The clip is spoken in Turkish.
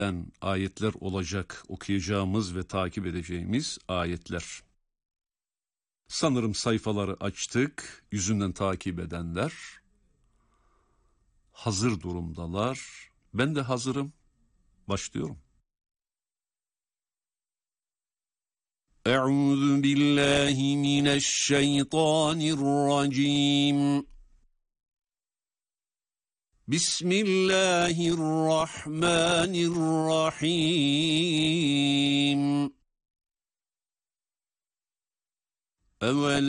ayetler olacak, okuyacağımız ve takip edeceğimiz ayetler. Sanırım sayfaları açtık, yüzünden takip edenler hazır durumdalar. Ben de hazırım. Başlıyorum. Euzu billahi mineşşeytanirracim. Bismillahirrahmanirrahim.